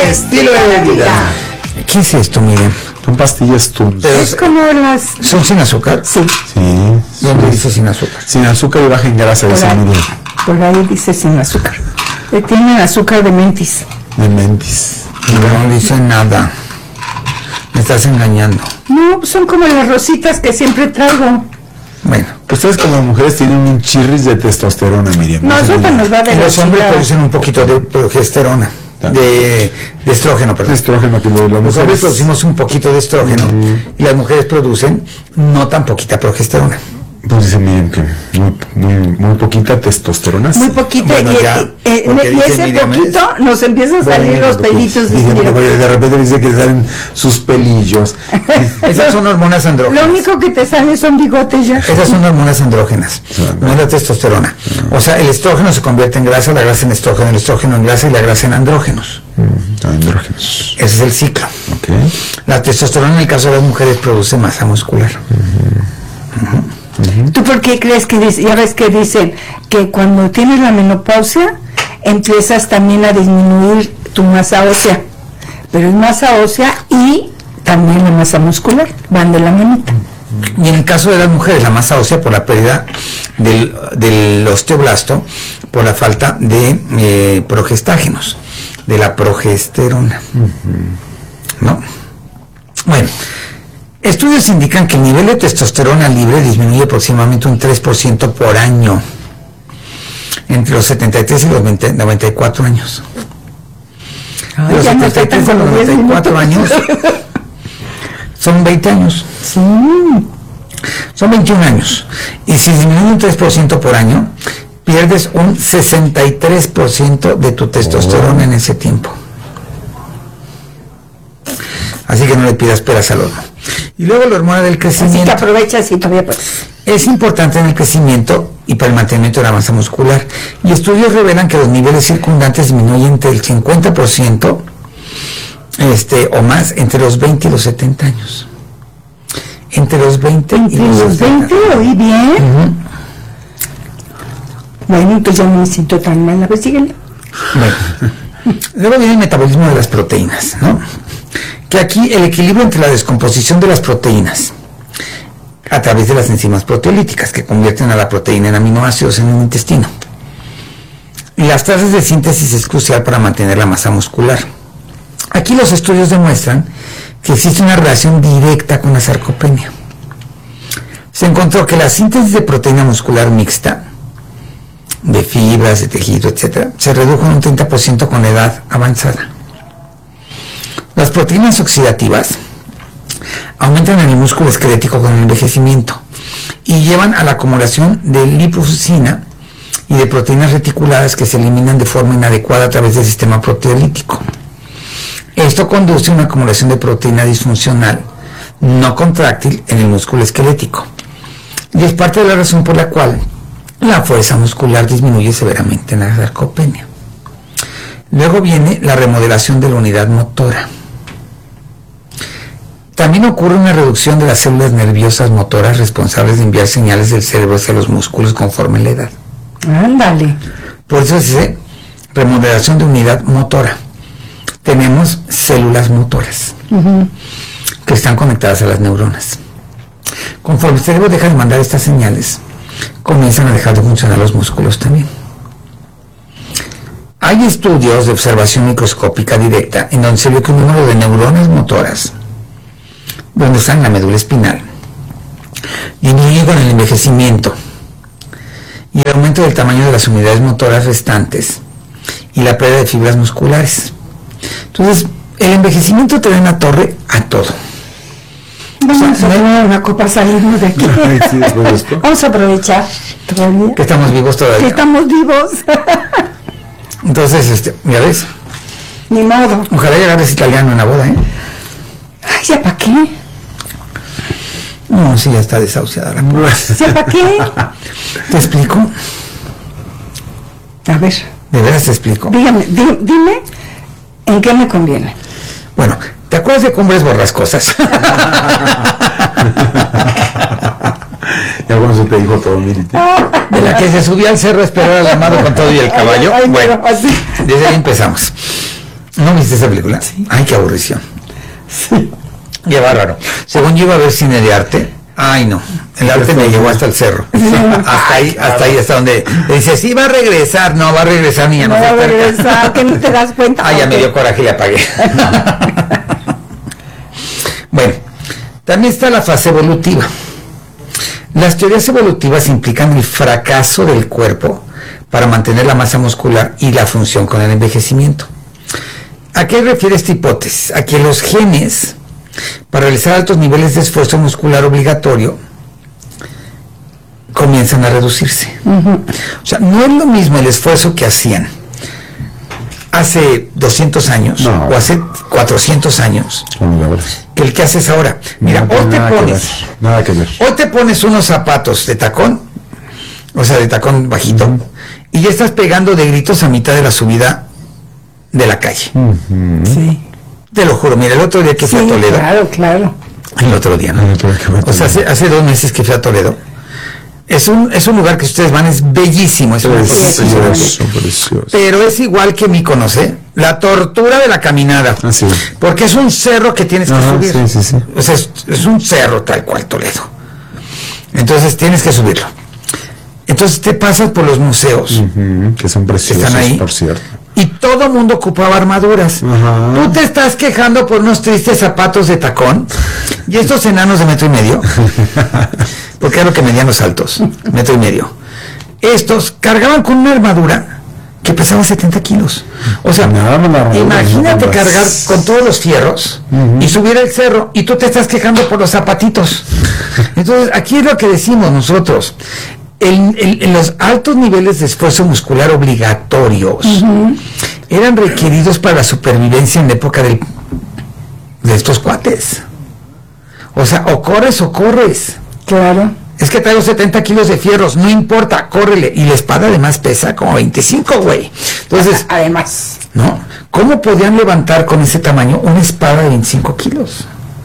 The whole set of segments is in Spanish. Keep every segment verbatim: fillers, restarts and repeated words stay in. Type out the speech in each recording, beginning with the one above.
estilo de vida. ¿Qué es esto, Miriam? Son pastillas Tums. Es como las... ¿Son sin azúcar? Sí. Sí. ¿Dónde dice sin azúcar? Sin azúcar y baja en grasa, Por dice ahí, Miriam. por ahí dice sin azúcar. Eh, Tienen azúcar de mentis. De mentis. No dice nada. Me estás engañando. No, son como las rositas que siempre traigo. Bueno. Ustedes como mujeres tienen un chirris de testosterona, Miriam. No, eso se nos va de Y la los hombres chingada. producen un poquito de progesterona. De, de estrógeno, perdón. estrógeno que lo, lo Los hombres mujeres- producimos un poquito de estrógeno y las mujeres producen no tan poquita progesterona. Pues dice Miriam que muy, muy, muy poquita testosterona. Muy poquito. Bueno, y, ya, y- eh, porque y dice ese Miriam, poquito nos empiezan a salir Bueno, los pues, pelitos. dice, mira. pero de repente dice que salen sus pelillos. Esas son hormonas Lo andrógenas. único que te sale son bigotes ya. Esas son hormonas andrógenas, no es la testosterona. O sea, el estrógeno se convierte en grasa, la grasa en estrógeno, el estrógeno en grasa y la grasa en andrógenos. Andrógenos. Ese es el ciclo. Ok. La testosterona en el caso de las mujeres produce masa muscular. ¿Tú por qué crees que dice? Ya ves que dicen que cuando tienes la menopausia empiezas también a disminuir tu masa ósea, pero es masa ósea y también la masa muscular, van de la manita. Y en el caso de las mujeres, la masa ósea por la pérdida del, del osteoblasto, por la falta de eh, progestágenos, de la progesterona. ¿No? Bueno, estudios indican que el nivel de testosterona libre disminuye aproximadamente un tres por ciento por año entre los setenta y tres y los veinte, noventa y cuatro años. De los ya no setenta y tres estoy a tan los como diez noventa y cuatro años son veinte años. Sí. Son veintiún años. Y si disminuye un tres por ciento por año, pierdes un sesenta y tres por ciento de tu testosterona en ese tiempo. Así que no le pidas peras al horno. Y luego la hormona del Así que crecimiento. aprovechas y todavía puedes. Es importante en el crecimiento y para el mantenimiento de la masa muscular. Y estudios revelan que los niveles circundantes disminuyen entre el cincuenta por ciento este, o más entre los veinte y los setenta años. Entre los veinte y Entre los los setenta. veinte, oí bien. Ujú. Bueno, pues ya no me siento tan mal. A ver, síguele. Bueno, luego viene el metabolismo de las proteínas, ¿no? Que aquí el equilibrio entre la descomposición de las proteínas a través de las enzimas proteolíticas que convierten a la proteína en aminoácidos en el intestino. Y las tasas de síntesis es crucial para mantener la masa muscular. Aquí los estudios demuestran que existe una relación directa con la sarcopenia. Se encontró que la síntesis de proteína muscular mixta, de fibras, de tejido, etcétera, se redujo en un treinta por ciento con la edad avanzada. Las proteínas oxidativas aumentan en el músculo esquelético con el envejecimiento y llevan a la acumulación de lipofuscina y de proteínas reticuladas que se eliminan de forma inadecuada a través del sistema proteolítico. Esto conduce a una acumulación de proteína disfuncional no contráctil en el músculo esquelético y es parte de la razón por la cual la fuerza muscular disminuye severamente en la sarcopenia. Luego viene la remodelación de la unidad motora. También ocurre una reducción de las células nerviosas motoras responsables de enviar señales del cerebro hacia los músculos conforme la edad. Ándale. Por eso se dice remodelación de unidad motora. Tenemos células motoras Uh-huh. que están conectadas a las neuronas. Conforme el cerebro deja de mandar estas señales, comienzan a dejar de funcionar los músculos también. Hay estudios de observación microscópica directa en donde se vio que un número de neuronas motoras, donde están en la médula espinal, disminuye con el envejecimiento y el aumento del tamaño de las unidades motoras restantes y la pérdida de fibras musculares. Entonces, el envejecimiento te da una torre a todo. Vamos O sea, a tomar una copa, salirnos de aquí. Ay, sí, después de esto. Vamos a aprovechar todavía Que estamos vivos que todavía. estamos vivos. Entonces, este, ya ves, Ni modo. ojalá llegaras italiano en la boda, ¿eh? Ay, ¿ya para qué? No, sí, ya está desahuciada la boda. ¿Ya para qué? ¿Te explico? A ver, ¿De veras te explico? dígame, di- dime en qué me conviene. Bueno, ¿te acuerdas de Cumbres Borrascosas? Ya cuando se te dijo todo, Mirite. De la que se subía al cerro a esperar al amado con todo y el caballo. Ay, Bueno, pero así. desde ahí empezamos. ¿No viste esa película? Sí. Ay, qué aburrición. Sí. Qué bárbaro. Según yo iba a ver cine de arte, ay no, el arte me llevó hasta el cerro. Hasta ahí, hasta ahí, hasta donde le dice, sí va a regresar, no va a regresar niña, no, no va a regresar, que no te das cuenta. Ah, ya me dio coraje y le apagué. Bueno, también está la fase evolutiva. Las teorías evolutivas implican el fracaso del cuerpo para mantener la masa muscular y la función con el envejecimiento. ¿A qué refiere esta hipótesis? A que los genes para realizar altos niveles de esfuerzo muscular obligatorio comienzan a reducirse. Uh-huh. O sea, no es lo mismo el esfuerzo que hacían hace doscientos años no. o hace cuatrocientos años que el que haces ahora. Mira, no, hoy te pones que nada que ver. Hoy te pones unos zapatos de tacón, o sea, de tacón bajito, uh-huh. y ya estás pegando de gritos a mitad de la subida de la calle. Uh-huh. Sí. Te lo juro, mira, el otro día que fui sí, a Toledo. Claro, claro. El otro día, ¿no? O sea, hace, hace dos meses que fui a Toledo. Es un, es un lugar que ustedes van, es bellísimo, es precioso, precioso, precioso. Pero es igual que Mykonos, ¿eh? La tortura de la caminada. Ah, sí. Porque es un cerro que tienes Ajá, que subir. Sí, sí, sí. O sea, es, es un cerro tal cual Toledo. Entonces tienes que subirlo. Entonces te pasas por los museos. Uh-huh, que son preciosos, están ahí, por cierto. Y todo el mundo ocupaba armaduras. Uh-huh. Tú te estás quejando por unos tristes zapatos de tacón y estos enanos de metro y medio, porque es lo que medían los altos, metro y medio. Estos cargaban con una armadura que pesaba setenta kilos. O sea, no, no, no, imagínate no, cargar con todos los fierros uh-huh. y subir el cerro y tú te estás quejando por los zapatitos. Entonces, aquí es lo que decimos nosotros. En, en, en los altos niveles de esfuerzo muscular obligatorios uh-huh. eran requeridos para la supervivencia en la época del, de estos cuates. O sea, o corres o corres. Claro. Es que traigo setenta kilos de fierros, no importa, córrele. Y la espada además pesa como veinticinco, güey. Entonces, además, ¿no? ¿Cómo podían levantar con ese tamaño una espada de veinticinco kilos?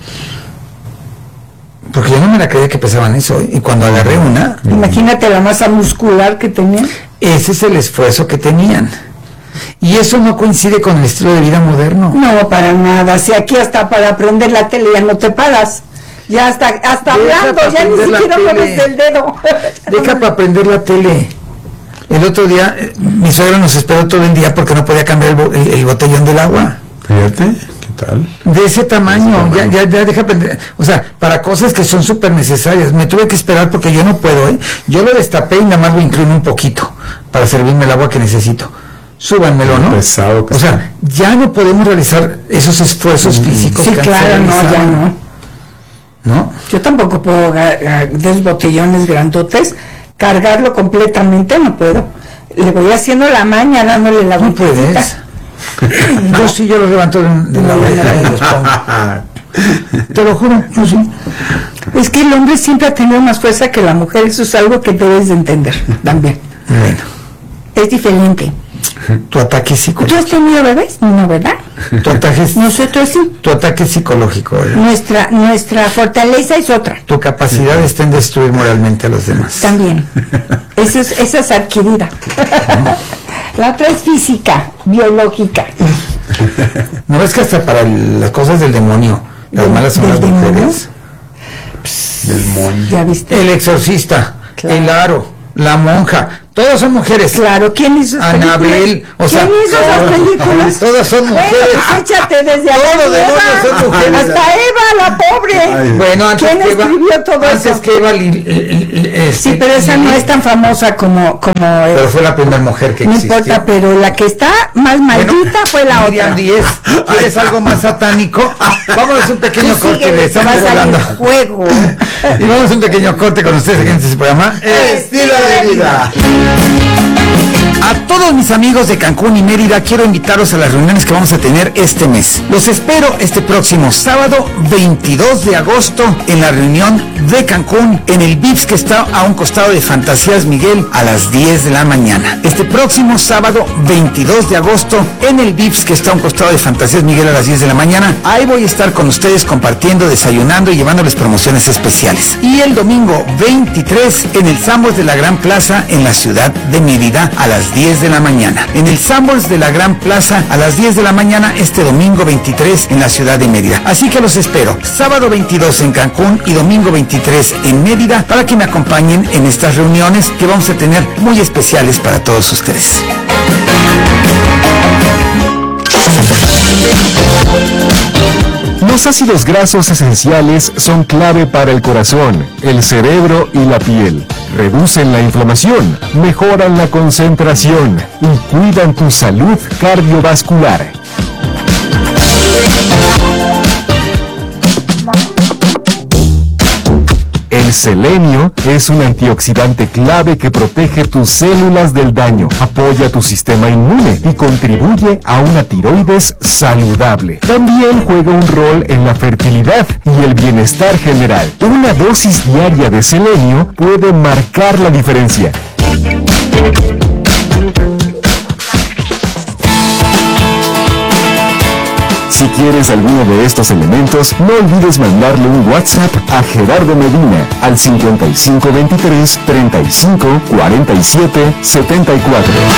Porque yo no me la creía que pesaban eso, ¿eh? Y cuando agarré una... Imagínate la masa muscular que tenían. Ese es el esfuerzo que tenían. Y eso no coincide con el estilo de vida moderno. No, para nada. Si aquí hasta para aprender la tele ya no te paras. Ya hasta, hasta hablando, ya ni siquiera mueves el dedo. Deja para aprender la tele. El otro día, eh, mi suegra nos esperó todo el día porque no podía cambiar el, bo el, el botellón del agua. Fíjate. Tal. De ese tamaño, ese tamaño. Ya, ya, ya deja aprender, o sea, para cosas que son súper necesarias, me tuve que esperar porque yo no puedo, ¿eh? Yo lo destapé y nada más lo incliné un poquito para servirme el agua que necesito. Súbanmelo, ¿no? Pesado que o sea, ya no podemos realizar esos esfuerzos mm. físicos. Sí, claro, no, ya no. ¿No? Yo tampoco puedo, de esos botellones grandotes, cargarlo completamente, no puedo. Le voy haciendo la maña, dándole la no puedes. Yo sí, yo lo levanto de, de la oreja y los pongo. Te lo juro, yo sí. Es que el hombre siempre ha tenido más fuerza que la mujer, eso es algo que debes de entender también. Bueno. Es diferente. Tu ataque psicológico. ¿Tú has tenido bebés? No, ¿verdad? Tu ataque es, nosotros sí. Tu ataque psicológico. ¿Verdad? Nuestra, nuestra fortaleza es otra. Tu capacidad sí. está en destruir moralmente a los demás. También. Esa es, esa es adquirida. La otra es física, biológica. ¿No ves que hasta para el, las cosas del demonio, las ¿De, malas son las mujeres? Del demonio. ¿Ya viste? El exorcista, claro. El aro, la monja, todas son mujeres. Claro, ¿quién hizo esas Anabel, o sea, ¿quién hizo esas películas? Todas son mujeres. Bueno, échate desde Todos demonios son mujeres. Hasta Eva, la pobre. Ay, bueno, antes ¿quién que escribió Eva, todo antes eso? que Eva, li, li, li, este, sí, pero esa no es tan famosa como... como pero fue la primera mujer que no existió. No importa, pero la que está más maldita bueno, fue la otra. diez. ¿Quieres algo más satánico? Vamos a un pequeño sí, corte. Le estamos hablando. Juego. Y vamos a un pequeño corte con ustedes aquí en este programa. Estilo de vida. A todos mis amigos de Cancún y Mérida quiero invitarlos a las reuniones que vamos a tener este mes. Los espero este próximo sábado veintidós de agosto en la reunión de Cancún en el Vips que está a un costado de Fantasías Miguel a las diez de la mañana. Este próximo sábado veintidós de agosto en el Vips que está a un costado de Fantasías Miguel a las diez de la mañana. Ahí voy a estar con ustedes compartiendo, desayunando y llevándoles promociones especiales. Y el domingo veintitrés en el Sambos de la Gran Plaza en la ciudad de Mérida a las las diez de la mañana. En el Sanborns de la Gran Plaza a las diez de la mañana este domingo veintitrés en la ciudad de Mérida. Así que los espero sábado veintidós en Cancún y domingo veintitrés en Mérida para que me acompañen en estas reuniones que vamos a tener muy especiales para todos ustedes. Los ácidos grasos esenciales son clave para el corazón, el cerebro y la piel. Reducen la inflamación, mejoran la concentración y cuidan tu salud cardiovascular. El selenio es un antioxidante clave que protege tus células del daño, apoya tu sistema inmune y contribuye a una tiroides saludable. También juega un rol en la fertilidad y el bienestar general. Una dosis diaria de selenio puede marcar la diferencia. Si quieres alguno de estos elementos, no olvides mandarle un WhatsApp a Gerardo Medina al cincuenta y cinco veintitrés, treinta y cinco, cuarenta y siete, setenta y cuatro.